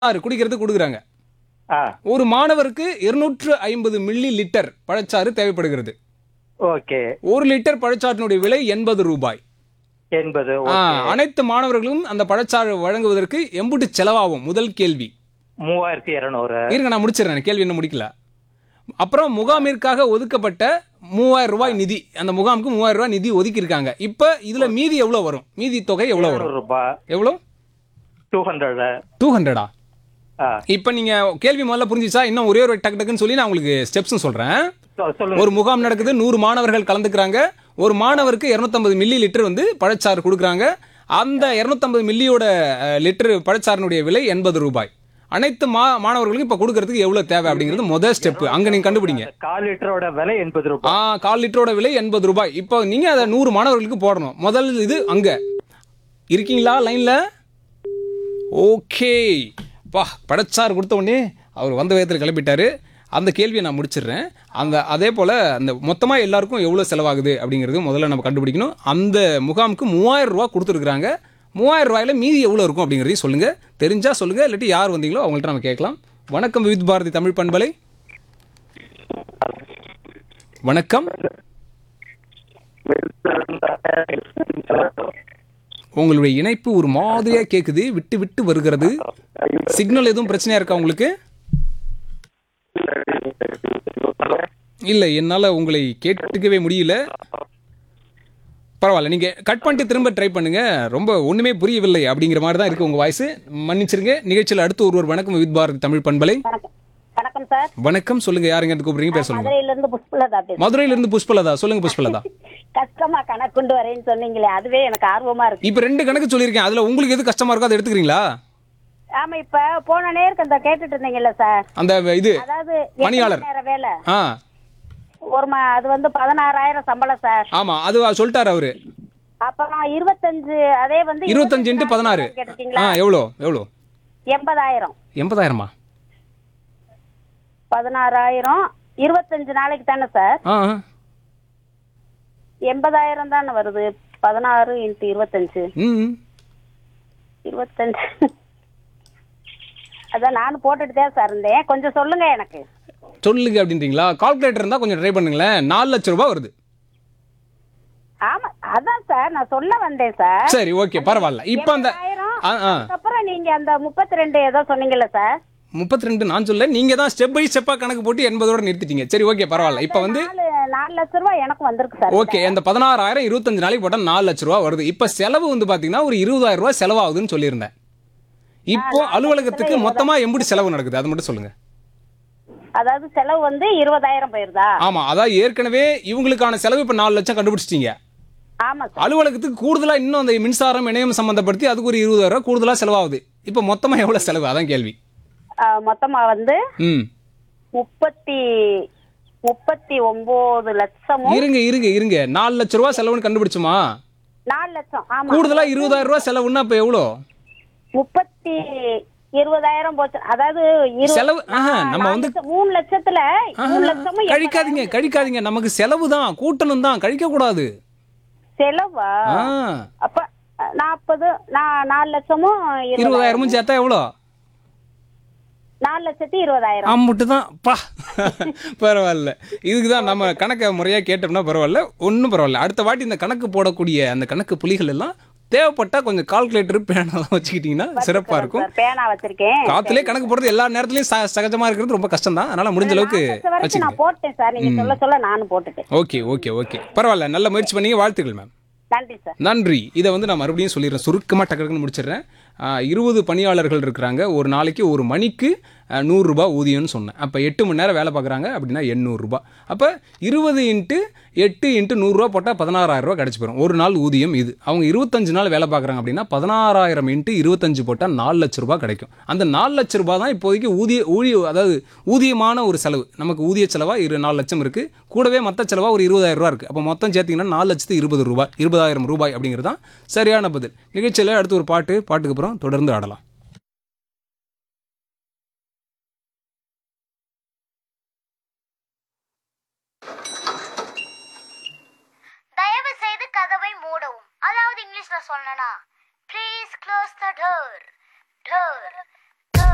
குடிக்கிறதுக்கு கொடுக்குறாங்க. ஆ ஒரு மாணவருக்கு 250 மில்லி லிட்டர் பழச்சாறு தேவைப்படுகிறது. ஓகே. 1 லிட்டர் பழச்சாற்றினுடைய விலை 80 ரூபாய். 80. ஓகே. அனைத்து மாணவர்களும் அந்த பழச்சாறு வழங்குவதற்கு எம்புட்டு செலவாகும்? முதல் கேள்வி. 3200. இருங்க, நான் முடிச்சிடறேன், கேள்வி இன்னும் முடிக்கல. அப்புறம் முகாமிற்காக ஒதுக்கப்பட்ட 3000 ரூபாய் நிதி, அந்த முகாமுக்கு 3000 ரூபாய் நிதி ஒதுக்கி இருக்காங்க. இப்ப இதுல மீதி எவ்வளவு வரும்? மீதி தொகை எவ்வளவு வரும்? ரூபாய். எவ்வளவு? 200. 200. ஆ இப்ப நீங்க கேள்வி முதல்ல புரிஞ்சுச்சா? இன்னும் ஒரே ஒரு டக்கு டக்குன்னு சொல்லி நான் உங்களுக்கு ஸ்டெப்ஸ் சொல்றேன். சொல்லுங்க. ஒரு முகாம் நடக்குது, 100 மாணவர்கள் கலந்துக்கிறாங்க. ஒரு மாணவருக்கு 250 மில்லி லிட்டர் பழச்சாறு கொடுக்குறாங்க. அந்த 250 மில்லியோட லிட்டர் பழச்சாறினுடைய விலை 80 ரூபாய். அனைத்து மாணவர்களுக்கும் இப்ப கொடுக்கறதுக்கு எவ்வளவு தேவை அப்படிங்கிறது முதல் ஸ்டெப். அங்க நீங்க கண்டுபிடிங்க. 1/4 லிட்டரோட விலை 80 ரூபாய். 1/4 லிட்டரோட விலை 80 ரூபாய். இப்போ நீங்க அதை 100 மாணவர்களுக்கு போடணும். முதல் இது அங்க இருக்கீங்களா லைன்ல? ஓகே. பழச்சாறு கொடுத்த உடனே அவர் வந்த வேகத்தில் கிளப்பிட்டாரு. அந்த கேள்வியை நான் முடிச்சிடுறேன். அதே போல் அந்த மொத்தமாக எல்லாருக்கும் எவ்வளோ செலவாகுது அப்படிங்கிறது முதல்ல நம்ம கண்டுபிடிக்கணும். அந்த முகாமுக்கு 3000 ரூபா கொடுத்துருக்குறாங்க. 3000 ரூபாயில் மீதி எவ்வளோ இருக்கும் அப்படிங்கிறதையும் சொல்லுங்கள். தெரிஞ்சால் சொல்லுங்கள், இல்லாட்டி யார் வந்தீங்களோ அவங்கள்ட்ட நம்ம கேட்கலாம். வணக்கம் விவித் பாரதி தமிழ் பண்பலை. வணக்கம். உங்களுடைய இணைப்பு ஒரு மாதிரியாக கேட்குது, விட்டு விட்டு வருகிறது. சிக்னல் எதுவும் பிரச்சனையா இருக்கா உங்களுக்கு? இல்லை, என்னால் உங்களை கேட்டுக்கவே முடியல. பரவாயில்ல, நீங்கள் கட் பண்ணிட்டு திரும்ப ட்ரை பண்ணுங்க. ரொம்ப ஒன்றுமே புரியவில்லை அப்படிங்கிற மாதிரி தான் இருக்குது உங்கள் வாய்ஸ். மன்னிச்சிருங்க. நிகழ்ச்சியில் அடுத்து ஒருவர். வணக்கம் வித் பாரதி தமிழ் பண்பலை. வணக்கம் சார். வணக்கம், சொல்லுங்க. யாருங்க இருந்து கூப்பிடுறீங்க? பேர் சொல்லுங்க. மதுரையிலிருந்து புஷ்பலதா. மதுரையிலிருந்து புஷ்பலதா. சொல்லுங்க புஷ்பலதா. கஷ்டமா கணக்குண்டு வரேன்னு சொன்னீங்களே, அதுவே எனக்கு ஆர்வமா இருக்கு. இப்போ 2 கணக்கு சொல்லியிருக்கேன். அதில் உங்களுக்கு எது கஷ்டமா இருக்கோ அதை எடுத்துக்கிறீங்களா? ஆமா, இப்ப போன நேருக்கு அந்த கேட்டுட்டு இருந்தீங்கல்ல சார், அந்த இது அதாவது பணியாளர் வேலை ஆ அது 16,000 சம்பளம் சார். ஆமா, அது சொல்லிட்டாரு அவரு. அப்புறம் 25, அதே 25 × 16 கேட்டீங்களா? எவ்வளோ? 80,000. 80,000மா? 16,000 25 நாளைக்கு தானே சார்? 80,000 தானே வருது. 16 × 25 25. அதான் நானும் போட்டுட்டு தான் சார் இருந்தேன். கொஞ்சம் சொல்லுங்க எனக்கு. சொல்லுங்க அப்படின்றீங்களா? கால்குலேட்டர் இருந்தா கொஞ்சம் ட்ரை பண்ணுங்களேன். 4 லட்சம் ரூபாய் வருது. ஆமா, அதான் சார் நான் சொல்ல வந்தேன் சார். சரி, ஓகே, பரவாயில்ல. இப்போ அந்த அப்புறம் நீங்க அந்த 32 ஏதோ சொன்னீங்கல்ல சார்? 32 நான் சொல்ல, நீங்க தான் ஸ்டெப் பை ஸ்டெப்பா கணக்கு போட்டு 80ஓட நிறுத்திட்டீங்க. சரி, ஓகே, பரவாயில்ல. இப்போ 4 லட்சம் ரூபாய் எனக்கு வந்திருக்கு சார். ஓகே, அந்த 16,000 25 நாளைக்கு போட்டா 4 லட்சம் ரூபாய் வருது. இப்போ செலவு பாத்தீங்கன்னா ஒரு 20,000 ரூபாய் செலவாகுதுன்னு சொல்லியிருந்தேன். இப்போ அலுவலகத்துக்கு மொத்தமா எம்புடி செலவு நடக்குது அது மட்டும் சொல்லுங்க. அதாவது செலவு 20,000 போயிருதா? ஆமா, அதாவது ஏற்கனவே இவங்களுக்கான செலவு இப்ப 4 லட்சம் கண்டுபிடிச்சிட்டீங்க. ஆமா சார். அலுவலகத்துக்கு கூடுதலா இன்னும் அந்த மின்சாரம் இணையம் சம்பந்தப்படுத்தி அதுக்கு ஒரு 20,000 ரூபாய் கூடுதலா செலவாகுது. இப்போ மொத்தமா எவ்வளவு செலவு அதான் கேள்வி. மொத்தமா 39 லட்சம். இருங்க 4 லட்சம் ரூபாய் செலவுன்னு கண்டுபிடிச்சுமா? 4 லட்சம். ஆமா, கூடுதலா 20,000 ரூபாய் செலவுன்னா அப்ப எவ்வளோ? 20,000 போச்சு. அதாவது செலவு நம்ம 3 லட்சத்துல 3 லட்சமும் கழிக்காதீங்க. நமக்கு செலவு தான், கூட்டணும் தான், கழிக்க கூடாது. செலவா? அப்ப 4 லட்சமும் 20,000 சேர்த்தா எவ்வளோ? 4,20,000. அம்முட்டுதான் பா. பரவாயில்ல. இதுக்குதான் நம்ம கணக்கை முறையா கேட்டோம்னா பரவாயில்ல, ஒன்றும் பரவாயில்ல. அடுத்த வாட்டி இந்த கணக்கு போடக்கூடிய அந்த கணக்கு புலிகள் எல்லாம் தேவைப்பட்டா கொஞ்சம் கால்குலேட்டர் பேனாலாம் வச்சுக்கிட்டீங்கன்னா சிறப்பா இருக்கும். பேனா வச்சிருக்கேன். காத்துலயே கணக்கு போடுறது எல்லா நேரத்துலயும் சகஜமா இருக்கிறது ரொம்ப கஷ்டம் தான். அதனால முடிஞ்ச அளவுக்கு நான் போட்டேன் சார். நீங்க சொல்ல நானும் போட்டுட்டேன். ஓகே, பரவாயில்ல. நல்ல முயற்சி பண்ணீங்க. வாழ்த்துக்கள் மேம். நன்றி சார். நன்றி. இதை நான் மறுபடியும் சொல்லிடுறேன், சுருக்கமாக டக்குன்னு முடிச்சிடுறேன். 20 பணியாளர்கள் இருக்கிறாங்க. ஒரு நாளைக்கு ஒரு மணிக்கு 100 ரூபாய் ஊதியம்னு சொன்னேன். அப்போ 8 மணி நேரம் வேலை பார்க்குறாங்க அப்படின்னா 800 ரூபாய். அப்போ 20 × 8 × 100 ரூபா போட்டால் 16,000 ரூபாய் கிடச்சி போயிடும் ஒரு நாள் ஊதியம். இது அவங்க 25 நாள் வேலை பார்க்குறாங்க அப்படின்னா 16,000 × 25 போட்டால் 4 லட்ச ரூபாய் கிடைக்கும். அந்த 4 லட்ச ரூபாய் தான் இப்போதைக்கு அதாவது ஊதியமான ஒரு செலவு. நமக்கு ஊதிய செலவாக 4 லட்சம் இருக்குது. கூடவே மற்ற செலவாக ஒரு 20,000 ரூபா இருக்குது. அப்போ மொத்தம் சேர்த்திங்கன்னா 4,20,000 ரூபாய் அப்படிங்கிறது தான் சரியான பதில். நிகழ்ச்சியில் அடுத்து ஒரு பாட்டுக்கு அப்புறம் தொடர்ந்து ஆடலாம். தயவு செய்து கதவை மூடவும். அதாவது இங்கிலீஷ்ல சொல்லணும்னா ப்ளீஸ் க்ளோஸ் த டோர்.